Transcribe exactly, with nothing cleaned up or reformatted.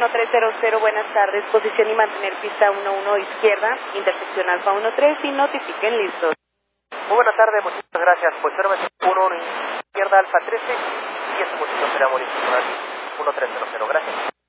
uno tres cero cero, buenas tardes, posición y mantener pista uno uno izquierda, intersección Alfa uno tres y notifiquen listos. Muy buenas tardes, muchas gracias. Posición uno uno izquierda, Alfa trece y esa posición será modificada uno tres cero cero, gracias.